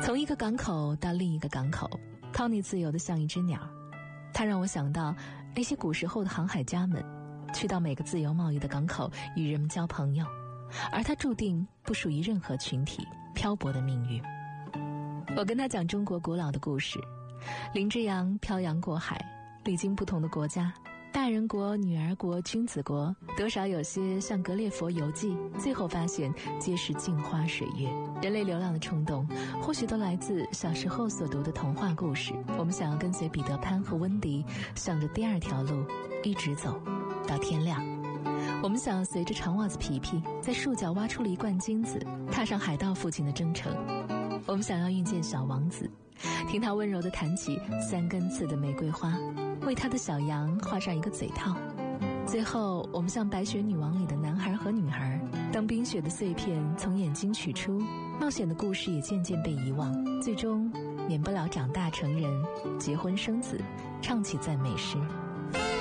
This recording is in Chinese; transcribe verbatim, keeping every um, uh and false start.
从一个港口到另一个港口，康妮自由地像一只鸟。它让我想到那些古时候的航海家们，去到每个自由贸易的港口与人们交朋友，而它注定不属于任何群体漂泊的命运。我跟他讲中国古老的故事，林之阳漂洋过海，历经不同的国家，大人国、女儿国、君子国，多少有些像格列佛游记，最后发现皆是镜花水月。人类流浪的冲动，或许都来自小时候所读的童话故事。我们想要跟随彼得潘和温迪，向着第二条路一直走到天亮。我们想要随着长袜子皮皮，在树脚挖出了一罐金子，踏上海盗父亲的征程。我们想要遇见小王子，听他温柔地弹起三根刺的玫瑰花，为他的小羊画上一个嘴套。最后，我们像白雪女王里的男孩和女孩，当冰雪的碎片从眼睛取出，冒险的故事也渐渐被遗忘，最终免不了长大成人，结婚生子，唱起赞美诗。